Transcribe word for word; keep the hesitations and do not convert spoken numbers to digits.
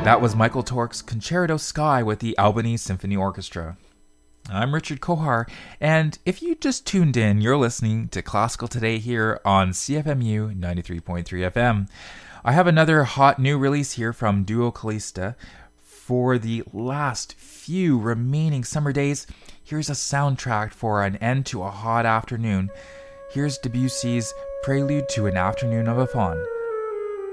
That was Michael Tork's Concerto Sky with the Albany Symphony Orchestra. I'm Richard Kohar, and if you just tuned in, you're listening to Classical Today here on C F M U ninety-three point three F M. I have another hot new release here from Duo Callista. For the last few remaining summer days, here's a soundtrack for an end to a hot afternoon. Here's Debussy's Prelude to an Afternoon of a Faun.